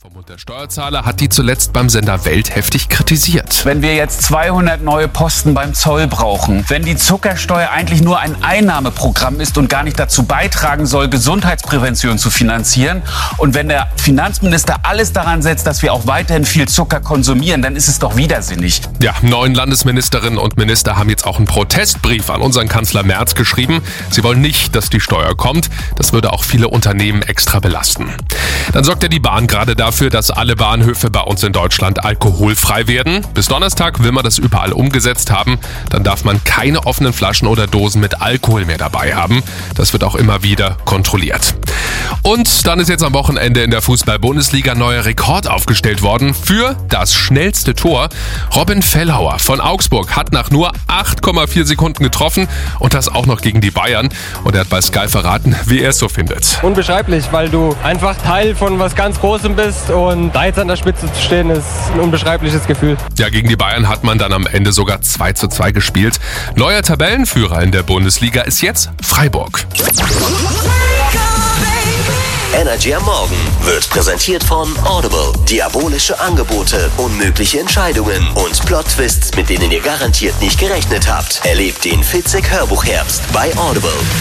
Verbund der Steuerzahler hat die zuletzt beim Sender Welt heftig kritisiert. Wenn wir jetzt 200 neue Posten beim Zoll brauchen, wenn die Zuckersteuer eigentlich nur ein Einnahmeprogramm ist und gar nicht dazu beitragen soll, Gesundheitsprävention zu finanzieren, und wenn der Finanzminister alles daran setzt, dass wir auch weiterhin viel Zucker konsumieren, dann ist es doch widersinnig. Ja, 9 Landesministerinnen und Minister haben jetzt auch einen Protestbrief an unseren Kanzler Merz geschrieben. Sie wollen nicht, dass die Steuer kommt. Das würde auch viele Unternehmen extra belasten. Dann sorgt ja die Bahn gerade dafür, dass alle Bahnhöfe bei uns in Deutschland alkoholfrei werden. Bis Donnerstag will man das überall umgesetzt haben. Dann darf man keine offenen Flaschen oder Dosen mit Alkohol mehr dabei haben. Das wird auch immer wieder kontrolliert. Und dann ist jetzt am Wochenende in der Fußball-Bundesliga ein neuer Rekord aufgestellt worden für das schnellste Tor. Robin Fellhauer von Augsburg hat nach nur 8,4 Sekunden getroffen und das auch noch gegen die Bayern. Und er hat bei Sky verraten, wie er es so findet. Unbeschreiblich, weil du einfach Teil von was ganz Großem bist und da jetzt an der Spitze zu stehen, ist ein unbeschreibliches Gefühl. Ja, gegen die Bayern hat man dann am Ende sogar 2:2 gespielt. Neuer Tabellenführer in der Bundesliga ist jetzt Freiburg. Energy am Morgen wird präsentiert von Audible. Diabolische Angebote, unmögliche Entscheidungen und Plot-Twists, mit denen ihr garantiert nicht gerechnet habt. Erlebt den Fitzek Hörbuchherbst bei Audible.